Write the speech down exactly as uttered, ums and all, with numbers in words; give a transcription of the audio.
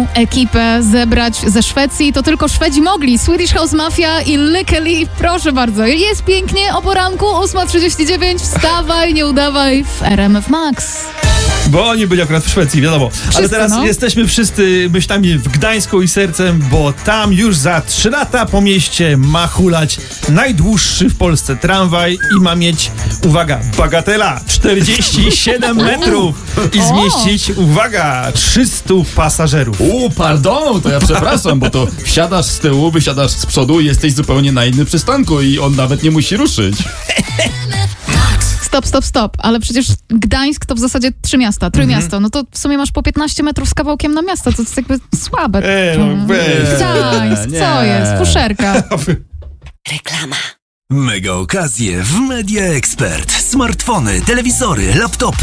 ekipę zebrać ze Szwecji. To tylko Szwedzi mogli. Swedish House Mafia i Lykke, proszę bardzo. Jest pięknie o poranku, ósma trzydzieści dziewięć. Wstawaj, nie udawaj w R M F Max. Bo oni byli akurat w Szwecji, wiadomo. Wszyscy, Ale teraz no. jesteśmy wszyscy myślami w Gdańsku i sercem, bo tam już za trzy lata po mieście ma hulać najdłuższy w Polsce tramwaj i ma mieć, uwaga, bagatela, czterdzieści siedem metrów i zmieścić, uwaga, trzysta pasażerów. U, pardon, to ja przepraszam, bo to wsiadasz z tyłu, wysiadasz z przodu i jesteś zupełnie na innym przystanku i on nawet nie musi ruszyć. Stop, stop, stop. Ale przecież Gdańsk to w zasadzie trzy miasta, trójmiasto. No to w sumie masz po piętnaście metrów z kawałkiem na miasto. To jest jakby słabe. Ej, no weź. Gdańsk, co Nie. jest? Fuszerka. Reklama. Mega okazje w Media Expert. Smartfony, telewizory, laptopy.